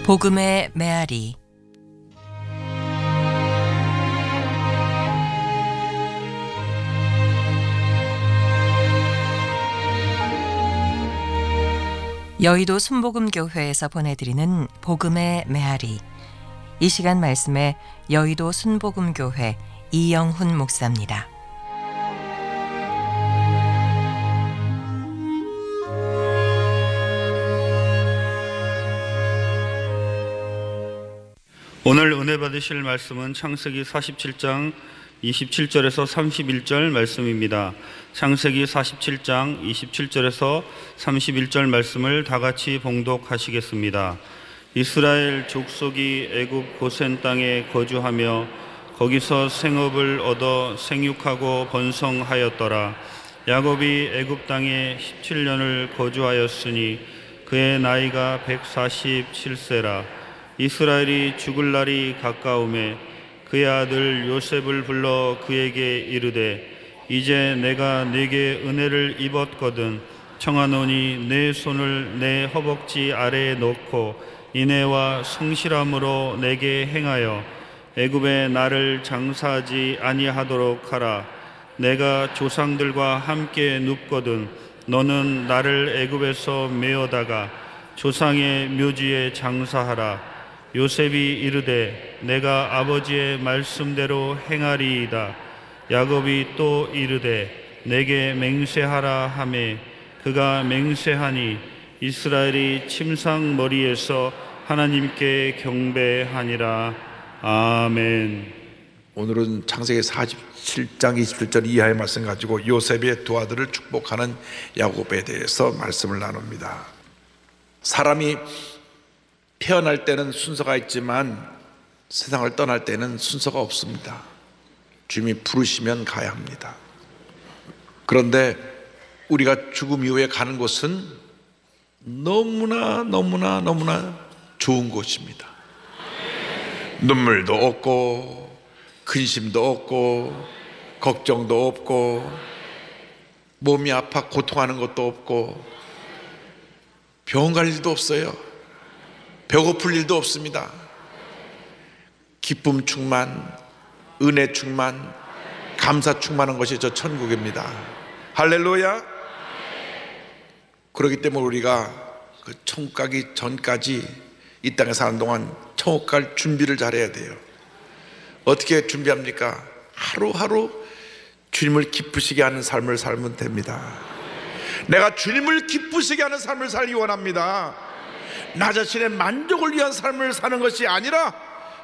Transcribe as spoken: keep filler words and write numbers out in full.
복음의 메아리. 여의도 순복음교회에서 보내드리는 복음의 메아리. 이 시간 말씀에 여의도 순복음교회 이영훈 목사입니다. 오늘 은혜 받으실 말씀은 창세기 사십칠 장 이십칠 절에서 삼십일 절 말씀입니다. 창세기 사십칠 장 이십칠 절에서 삼십일 절 말씀을 다 같이 봉독하시겠습니다. 이스라엘 족속이 애굽 고센 땅에 거주하며 거기서 생업을 얻어 생육하고 번성하였더라. 야곱이 애굽 땅에 십칠 년을 거주하였으니 그의 나이가 백사십칠 세라. 이스라엘이 죽을 날이 가까우매 그의 아들 요셉을 불러 그에게 이르되 이제 내가 네게 은혜를 입었거든 청하노니 내 손을 내 허벅지 아래에 놓고 인애와 성실함으로 내게 행하여 애굽에 나를 장사하지 아니하도록 하라. 내가 조상들과 함께 눕거든 너는 나를 애굽에서 메어다가 조상의 묘지에 장사하라. 요셉이 이르되 내가 아버지의 말씀대로 행하리이다. 야곱이 또 이르되 내게 맹세하라 하매 그가 맹세하니 이스라엘이 침상 머리에서 하나님께 경배하니라. 아멘. 오늘은 창세기 사십칠 장 이십칠 절 이하의 말씀 가지고 요셉의 두 아들을 축복하는 야곱에 대해서 말씀을 나눕니다. 사람이 태어날 때는 순서가 있지만 세상을 떠날 때는 순서가 없습니다. 주님이 부르시면 가야 합니다. 그런데 우리가 죽음 이후에 가는 곳은 너무나 너무나 너무나 좋은 곳입니다. 눈물도 없고 근심도 없고 걱정도 없고 몸이 아파 고통하는 것도 없고 병원 갈 일도 없어요. 배고플 일도 없습니다. 기쁨 충만, 은혜 충만, 감사 충만한 것이 저 천국입니다. 할렐루야. 그렇기 때문에 우리가 그 천국 가기 전까지 이 땅에 사는 동안 천국 갈 준비를 잘해야 돼요. 어떻게 준비합니까? 하루하루 주님을 기쁘시게 하는 삶을 살면 됩니다. 내가 주님을 기쁘시게 하는 삶을 살기 원합니다. 나 자신의 만족을 위한 삶을 사는 것이 아니라